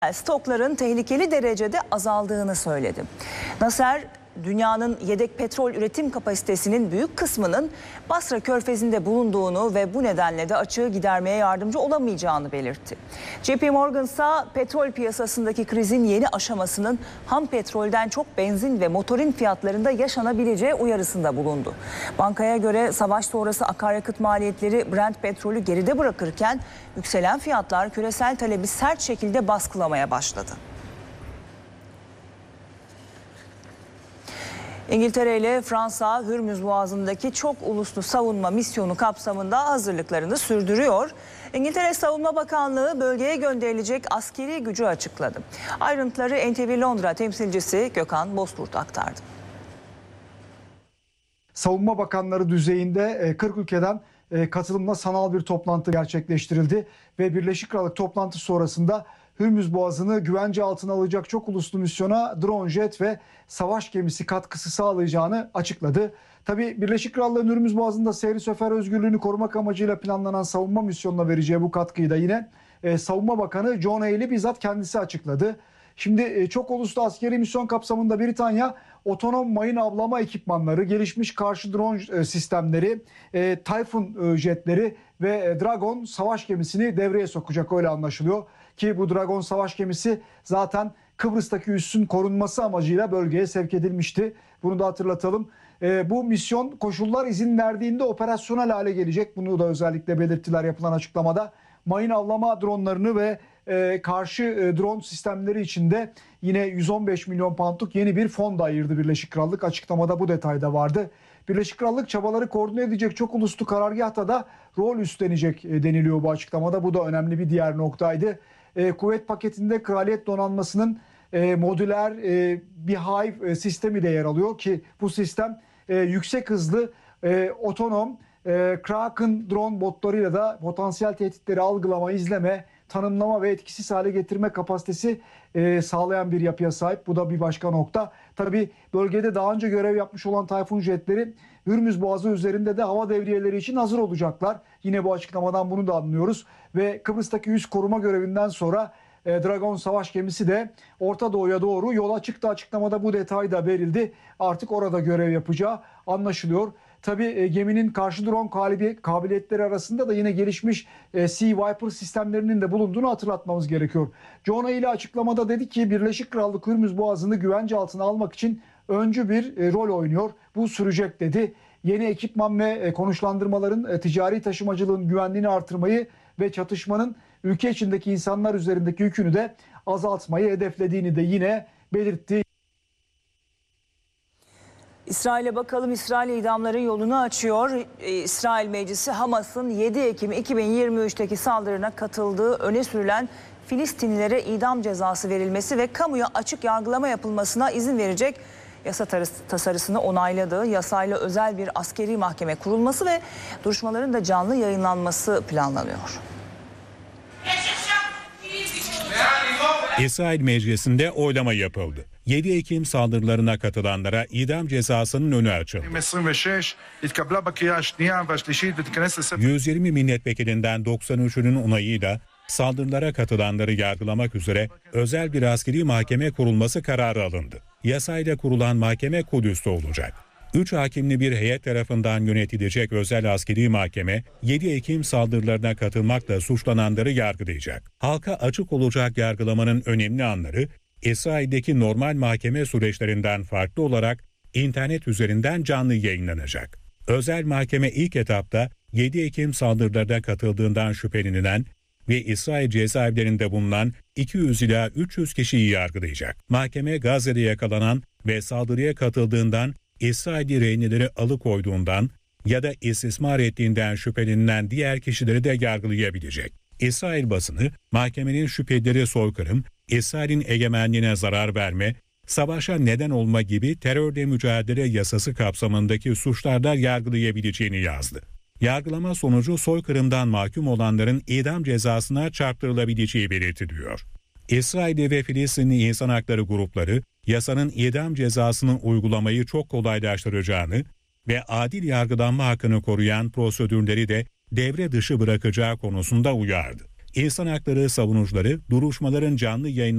stokların tehlikeli derecede azaldığını söyledi. Nasser, dünyanın yedek petrol üretim kapasitesinin büyük kısmının Basra Körfezi'nde bulunduğunu ve bu nedenle de açığı gidermeye yardımcı olamayacağını belirtti. JP Morgan ise petrol piyasasındaki krizin yeni aşamasının ham petrolden çok benzin ve motorin fiyatlarında yaşanabileceği uyarısında bulundu. Bankaya göre savaş sonrası akaryakıt maliyetleri Brent petrolü geride bırakırken yükselen fiyatlar küresel talebi sert şekilde baskılamaya başladı. İngiltere ile Fransa, Hürmüz Boğazı'ndaki çok uluslu savunma misyonu kapsamında hazırlıklarını sürdürüyor. İngiltere Savunma Bakanlığı bölgeye gönderilecek askeri gücü açıkladı. Ayrıntıları NTV Londra temsilcisi Gökhan Bozkurt aktardı. Savunma Bakanları düzeyinde 40 ülkeden katılımla sanal bir toplantı gerçekleştirildi ve Birleşik Krallık toplantısı sonrasında Hürmüz Boğazı'nı güvence altına alacak çok uluslu misyona drone, jet ve savaş gemisi katkısı sağlayacağını açıkladı. Tabii Birleşik Krallığın Hürmüz Boğazı'nda seyri sefer özgürlüğünü korumak amacıyla planlanan savunma misyonuna vereceği bu katkıyı da yine Savunma Bakanı John Healey bizzat kendisi açıkladı. Şimdi çok uluslu askeri misyon kapsamında Britanya otonom mayın avlama ekipmanları, gelişmiş karşı drone sistemleri, Typhoon jetleri ve Dragon savaş gemisini devreye sokacak, öyle anlaşılıyor. Ki bu Dragon savaş gemisi zaten Kıbrıs'taki üssün korunması amacıyla bölgeye sevk edilmişti. Bunu da hatırlatalım. Bu misyon koşullar izin verdiğinde operasyonel hale gelecek. Bunu da özellikle belirttiler yapılan açıklamada. Mayın avlama dronlarını ve karşı drone sistemleri için de yine 115 milyon poundluk yeni bir fon da ayırdı Birleşik Krallık. Açıklamada bu detay da vardı. Birleşik Krallık çabaları koordine edecek çok uluslu karargahta da rol üstlenecek deniliyor bu açıklamada. Bu da önemli bir diğer noktaydı. Kuvvet paketinde Kraliyet Donanması'nın modüler Beehive sistemi de yer alıyor ki bu sistem yüksek hızlı otonom Kraken drone botlarıyla da potansiyel tehditleri algılama, izleme, tanımlama ve etkisiz hale getirme kapasitesi sağlayan bir yapıya sahip. Bu da bir başka nokta. Tabii bölgede daha önce görev yapmış olan Typhoon jetleri Hürmüz Boğazı üzerinde de hava devriyeleri için hazır olacaklar. Yine bu açıklamadan bunu da anlıyoruz. Ve Kıbrıs'taki üs koruma görevinden sonra Dragon savaş gemisi de Orta Doğu'ya doğru yola çıktı. Açıklamada bu detay da verildi. Artık orada görev yapacağı anlaşılıyor. Tabii geminin karşı drone kabiliyetleri arasında da yine gelişmiş Sea Viper sistemlerinin de bulunduğunu hatırlatmamız gerekiyor. John Healey açıklamada dedi ki Birleşik Krallık Hürmüz Boğazı'nı güvence altına almak için öncü bir rol oynuyor. Bu sürecek dedi. Yeni ekipman ve konuşlandırmaların ticari taşımacılığın güvenliğini artırmayı ve çatışmanın ülke içindeki insanlar üzerindeki yükünü de azaltmayı hedeflediğini de yine belirtti. İsrail'e bakalım. İsrail idamların yolunu açıyor. İsrail Meclisi Hamas'ın 7 Ekim 2023'teki saldırına katıldığı öne sürülen Filistinlilere idam cezası verilmesi ve kamuya açık yargılama yapılmasına izin verecek yasa tasarısını onayladığı yasayla özel bir askeri mahkeme kurulması ve duruşmaların da canlı yayınlanması planlanıyor. İsrail Meclisi'nde oylama yapıldı. 7 Ekim saldırılarına katılanlara idam cezasının önü açıldı. 120 milletvekilinden 93'ünün onayıyla saldırılara katılanları yargılamak üzere özel bir askeri mahkeme kurulması kararı alındı. Yasayla kurulan mahkeme Kudüs'te olacak. 3 hakimli bir heyet tarafından yönetilecek özel askeri mahkeme 7 Ekim saldırılarına katılmakla suçlananları yargılayacak. Halka açık olacak yargılamanın önemli anları İsrail'deki normal mahkeme süreçlerinden farklı olarak internet üzerinden canlı yayınlanacak. Özel mahkeme ilk etapta 7 Ekim saldırılarına katıldığından şüphelenilen ve İsrail cezaevlerinde bulunan 200 ila 300 kişiyi yargılayacak. Mahkeme Gazze'de yakalanan ve saldırıya katıldığından İsrailli rehineleri alıkoyduğundan ya da istismar ettiğinden şüphelenilen diğer kişileri de yargılayabilecek. İsrail basını mahkemenin şüphelileri soykırım, İsrail'in egemenliğine zarar verme, savaşa neden olma gibi terörle mücadele yasası kapsamındaki suçlardan yargılayabileceğini yazdı. Yargılama sonucu soykırımdan mahkum olanların idam cezasına çarptırılabileceği belirtiliyor. İsrailli ve Filistinli insan hakları grupları yasanın idam cezasını uygulamayı çok kolaylaştıracağını ve adil yargılanma hakkını koruyan prosedürleri de devre dışı bırakacağı konusunda uyardı. İnsan hakları savunucuları duruşmaların canlı yayınlanmasını